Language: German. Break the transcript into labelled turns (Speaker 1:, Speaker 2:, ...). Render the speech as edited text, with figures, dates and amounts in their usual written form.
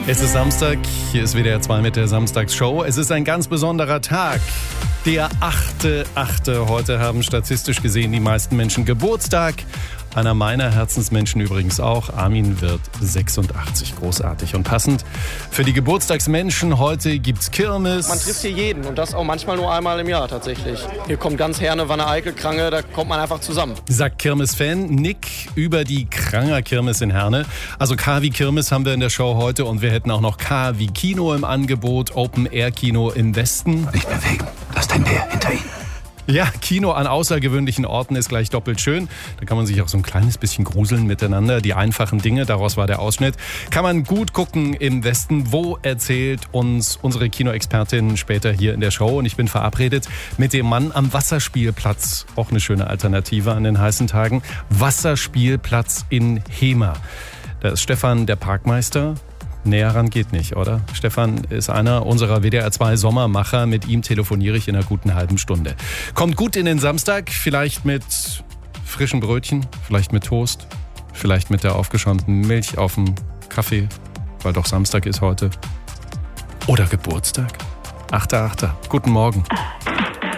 Speaker 1: Es ist Samstag, hier ist WDR 2 mit der Samstagsshow. Es ist ein ganz besonderer Tag. Der 8.8. Heute haben statistisch gesehen die meisten Menschen Geburtstag. Einer meiner Herzensmenschen übrigens auch. Armin wird 86, großartig. Und passend für die Geburtstagsmenschen, heute gibt's Kirmes.
Speaker 2: Man trifft hier jeden und das auch manchmal nur einmal im Jahr tatsächlich. Hier kommt ganz Herne, Wanne-Eickel-Krange, da kommt man einfach zusammen.
Speaker 1: Sagt Kirmes-Fan Nick über die Kranger Kirmes in Herne. Also K wie Kirmes haben wir in der Show heute und wir hätten auch noch K wie Kino im Angebot, Open-Air-Kino im Westen.
Speaker 3: Nicht bewegen, das ist ein Bär hinter Ihnen.
Speaker 1: Ja, Kino an außergewöhnlichen Orten ist gleich doppelt schön. Da kann man sich auch so ein kleines bisschen gruseln miteinander. Die einfachen Dinge, daraus war der Ausschnitt. Kann man gut gucken im Westen. Wo erzählt uns unsere Kinoexpertin später hier in der Show. Und ich bin verabredet mit dem Mann am Wasserspielplatz. Auch eine schöne Alternative an den heißen Tagen. Wasserspielplatz in Hemer. Da ist Stefan, der Parkmeister. Näher ran geht nicht, oder? Stefan ist einer unserer WDR 2 Sommermacher. Mit ihm telefoniere ich in einer guten halben Stunde. Kommt gut in den Samstag, vielleicht mit frischen Brötchen, vielleicht mit Toast, vielleicht mit der aufgeschäumten Milch auf dem Kaffee, weil doch Samstag ist heute. Oder Geburtstag. 8.8. Guten Morgen.